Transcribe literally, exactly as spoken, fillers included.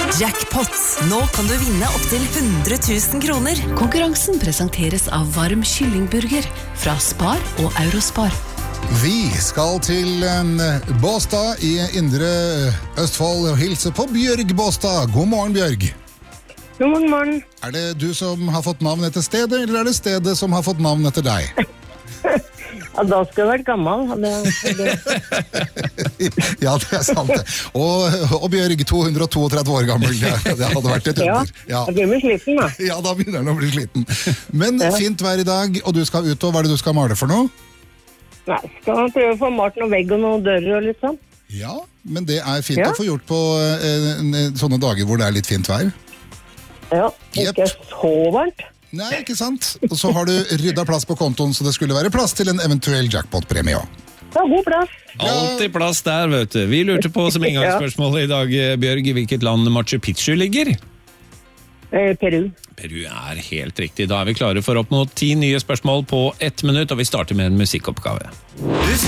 Jackpot. Nå kan du vinne opp til hundre tusen kroner. Konkurransen presenteres av varm kyllingburger fra Spar og Eurospar. Vi skal til um, Båstad i Indre Østfold og hilse på Bjørg Båstad. God morgen, Bjørg. God morgen, morgen. Er det du som har fått navn etter stedet, eller er det stedet som har fått navn etter deg? Ja, da skulle jeg vært gammel. Det, det. Ja, det er sant. Og, og Bjørg, to hundre trettito år gammel. Det, det hadde vært et Ja, under. Ja, jeg blir sliten da. ja, da begynner han å bli sliten. Men Ja. fint vær i dag, og du skal ut, og hva er det du skal male for noe? Nei, skal man prøve å få malt noen vegg og noen dører og litt sånn? Ja, men det er fint Ja. å få gjort på eh, sånne dager hvor det er litt fint vær. Ja, Jep. ikke så varmt. Nei, ikke sant? Og så har du rydda plass på kontoen, så det skulle være plass til en eventuell jackpot-premie også. Ja, god plass. Alltid plass der, vet du. Vi lurte på som inngangsspørsmål i dag, Bjørg, i hvilket land Machu Picchu ligger? Eh, Peru. Peru er helt riktig. Da er vi klare for opp mot ti nye spørsmål på ett minutt, og vi starter med en musikkoppgave.